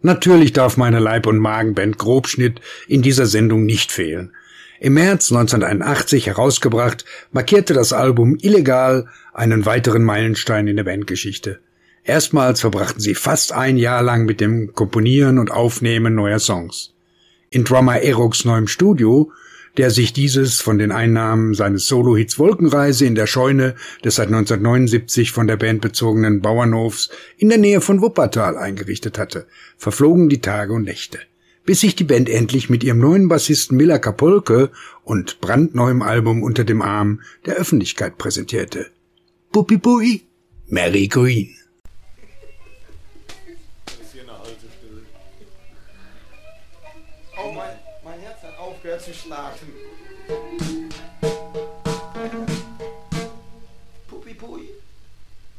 Natürlich darf meine Leib- und Magenband Grobschnitt in dieser Sendung nicht fehlen. Im März 1981 herausgebracht, markierte das Album Illegal einen weiteren Meilenstein in der Bandgeschichte. Erstmals verbrachten sie fast ein Jahr lang mit dem Komponieren und Aufnehmen neuer Songs. In Drummer Eruks neuem Studio, der sich dieses von den Einnahmen seines Solo-Hits Wolkenreise in der Scheune des seit 1979 von der Band bezogenen Bauernhofs in der Nähe von Wuppertal eingerichtet hatte, verflogen die Tage und Nächte, bis sich die Band endlich mit ihrem neuen Bassisten Miller Kapolke und brandneuem Album unter dem Arm der Öffentlichkeit präsentierte. Puppi Pui, Mary Queen. Oh, mein Herz hat aufgehört zu schlagen. Puppi Pui.